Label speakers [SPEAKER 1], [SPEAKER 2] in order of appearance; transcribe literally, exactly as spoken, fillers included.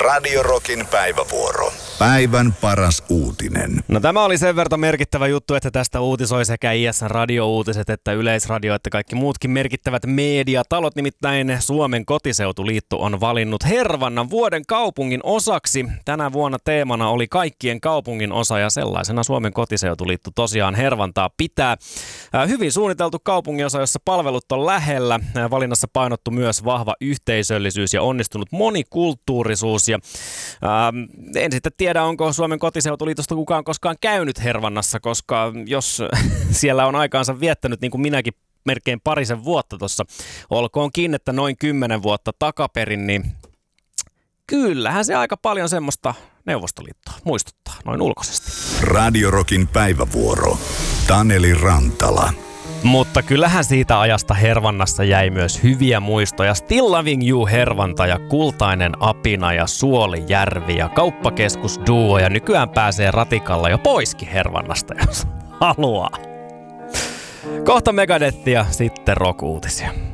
[SPEAKER 1] Radio Rockin päivävuoro. Päivän paras uutinen.
[SPEAKER 2] No tämä oli sen verran merkittävä juttu, että tästä uutisoi sekä I S N radiouutiset että Yleisradio että kaikki muutkin merkittävät mediatalot. Nimittäin Suomen kotiseutuliitto on valinnut Hervannan vuoden kaupungin osaksi. Tänä vuonna teemana oli kaikkien kaupungin osa ja sellaisena Suomen kotiseutuliitto tosiaan Hervantaa pitää. Hyvin suunniteltu kaupunginosa, jossa palvelut on lähellä. Valinnassa painottu myös vahva yhteisöllisyys ja onnistunut monikulttuurisuus. Ja, ää, en sitten tiedä, onko Suomen kotiseutuliitosta kukaan koskaan käynyt Hervannassa, koska jos siellä on aikaansa viettänyt, niin kuin minäkin melkein parisen vuotta tuossa, olkoonkin, että noin kymmenen vuotta takaperin, niin kyllähän se aika paljon semmoista Neuvostoliittoa muistuttaa noin ulkoisesti.
[SPEAKER 1] Radio Rockin päivävuoro. Taneli Rantala.
[SPEAKER 2] Mutta kyllähän siitä ajasta Hervannassa jäi myös hyviä muistoja. Still Loving You Hervanta ja Kultainen Apina ja Suolijärvi ja Kauppakeskus Duo. Ja nykyään pääsee ratikalla jo poiskin Hervannasta, jos haluaa. Kohta Megadethia, sitten rock-uutisia.